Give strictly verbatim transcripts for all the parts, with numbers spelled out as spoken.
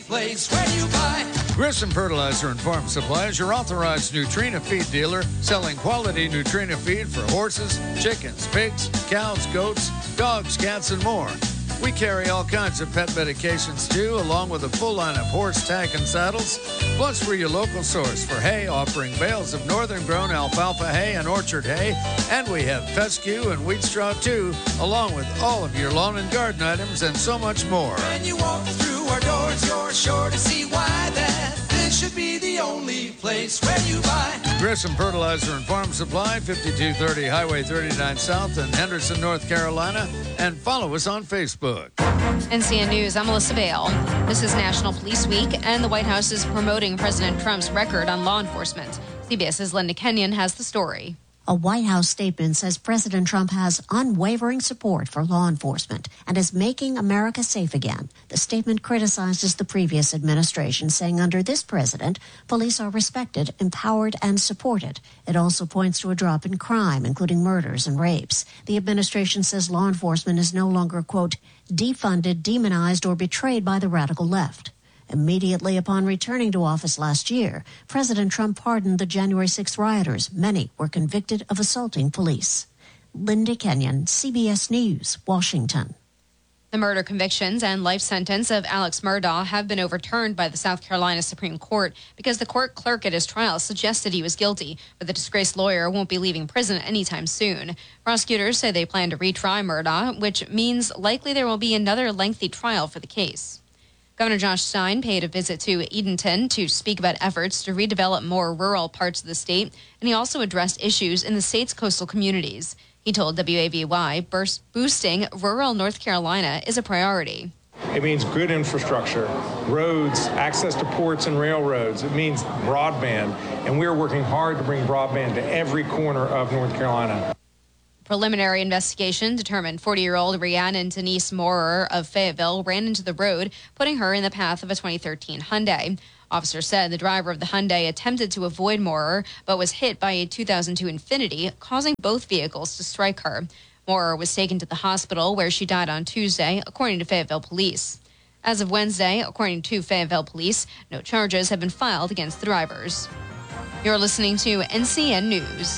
place where you buy. Grissom Fertilizer and Farm Supply is your authorized Nutrena feed dealer, selling quality Nutrena feed for horses, chickens, pigs, cows, goats, dogs, cats, and more. We carry all kinds of pet medications too, along with a full line of horse tack and saddles. Plus, we're your local source for hay, offering bales of northern-grown alfalfa hay and orchard hay. And we have fescue and wheat straw too, along with all of your lawn and garden items and so much more. When you walk through our doors, you're sure to see why that this should be the only place where you buy. Grissom Fertilizer and Farm Supply, fifty-two thirty Highway thirty-nine South in Henderson, North Carolina. And follow us on Facebook. N C N News, I'm Melissa Bale. This is National Police Week, and the White House is promoting President Trump's record on law enforcement. CBS's Linda Kenyon has the story. A White House statement says President Trump has unwavering support for law enforcement and is making America safe again. The statement criticizes the previous administration, saying under this president, police are respected, empowered, and supported. It also points to a drop in crime, including murders and rapes. The administration says law enforcement is no longer, quote, defunded, demonized, or betrayed by the radical left. Immediately upon returning to office last year, President Trump pardoned the January sixth rioters. Many were convicted of assaulting police. Linda Kenyon, C B S News, Washington. The murder convictions and life sentence of Alex Murdaugh have been overturned by the South Carolina Supreme Court because the court clerk at his trial suggested he was guilty, but the disgraced lawyer won't be leaving prison anytime soon. Prosecutors say they plan to retry Murdaugh, which means likely there will be another lengthy trial for the case. Governor Josh Stein paid a visit to Edenton to speak about efforts to redevelop more rural parts of the state, and he also addressed issues in the state's coastal communities. He told W A V Y boosting rural North Carolina is a priority. It means good infrastructure, roads, access to ports and railroads. It means broadband, and we're working hard to bring broadband to every corner of North Carolina. Preliminary investigation determined forty-year-old Rhiannon Denise Moorer of Fayetteville ran into the road, putting her in the path of a twenty thirteen Hyundai. Officers said the driver of the Hyundai attempted to avoid Moorer, but was hit by a two thousand two Infiniti, causing both vehicles to strike her. Moorer was taken to the hospital, where she died on Tuesday, according to Fayetteville Police. As of Wednesday, according to Fayetteville Police, no charges have been filed against the drivers. You're listening to N C N News.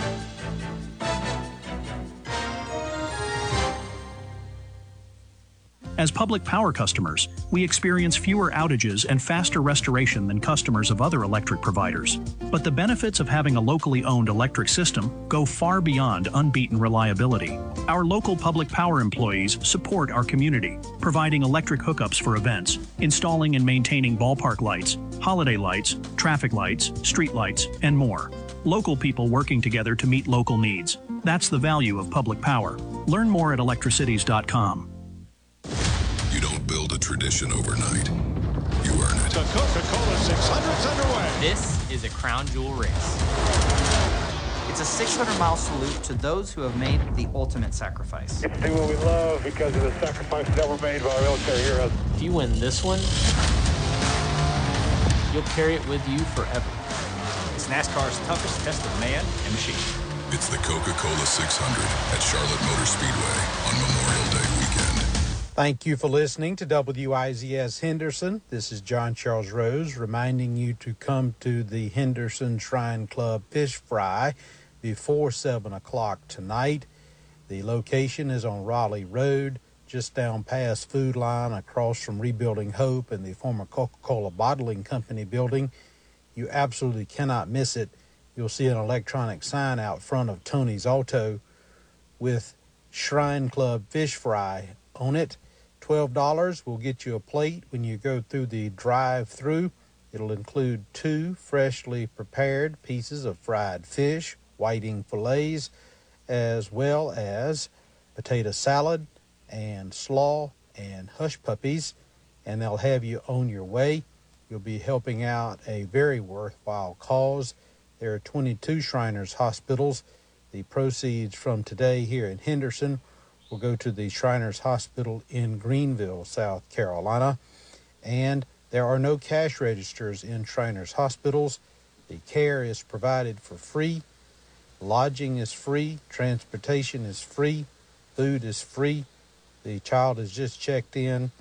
As public power customers, we experience fewer outages and faster restoration than customers of other electric providers. But the benefits of having a locally owned electric system go far beyond unbeaten reliability. Our local public power employees support our community, providing electric hookups for events, installing and maintaining ballpark lights, holiday lights, traffic lights, street lights, and more. Local people working together to meet local needs. That's the value of public power. Learn more at electricities dot com. You don't build a tradition overnight. You earn it. The Coca-Cola six hundred's underway. This is a crown jewel race. It's a six hundred mile salute to those who have made the ultimate sacrifice. It's do what we love because of the sacrifices that were made by our military heroes. If you win this one, you'll carry it with you forever. It's NASCAR's toughest test of man and machine. It's the Coca-Cola six hundred at Charlotte Motor Speedway on Memorial Day weekend. Thank you for listening to W I Z S Henderson. This is John Charles Rose reminding you to come to the Henderson Shrine Club Fish Fry before seven o'clock tonight. The location is on Raleigh Road, just down past Food Line, across from Rebuilding Hope and the former Coca-Cola Bottling Company building. You absolutely cannot miss it. You'll see an electronic sign out front of Tony's Auto with Shrine Club Fish Fry on it. twelve dollars will get you a plate when you go through the drive-through. It'll include two freshly prepared pieces of fried fish, whiting fillets, as well as potato salad and slaw and hush puppies, and they'll have you on your way. You'll be helping out a very worthwhile cause. There are twenty-two Shriners Hospitals. The proceeds from today here in Henderson will go to the Shriners Hospital in Greenville, South Carolina. And there are no cash registers in Shriners Hospitals. The care is provided for free. Lodging is free. Transportation is free. Food is free. The child is just checked in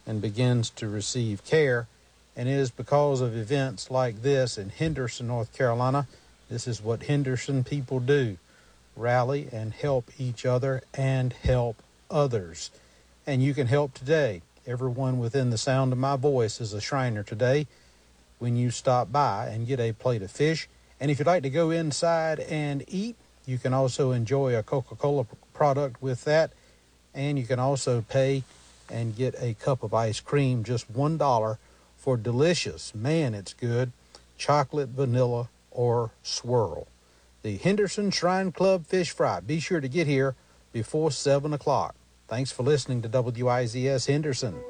and begins to receive care. And it is because of events like this in Henderson, North Carolina. This is what Henderson people do: rally and help each other and help others. And you can help today. Everyone within the sound of my voice is a Shriner today when you stop by and get a plate of fish. And if you'd like to go inside and eat, you can also enjoy a Coca-Cola product with that. And you can also pay and get a cup of ice cream, just one dollar, for delicious, man, it's good, chocolate, vanilla, or swirl. The Henderson Shrine Club Fish Fry. Be sure to get here before seven o'clock. Thanks for listening to W I Z S Henderson.